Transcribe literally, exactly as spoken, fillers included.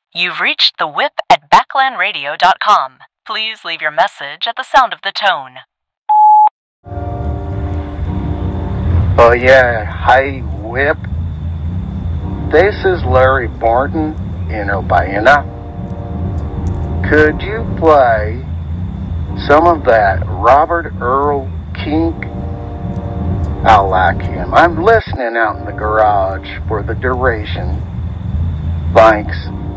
You've reached the whip at backland radio dot com. Please leave your message at the sound of the tone. Oh yeah, hi Whip. This is Larry Barton in Obiana. Could you play some of that Robert Earl Kink? I like him. I'm listening out in the garage for the duration. Thanks.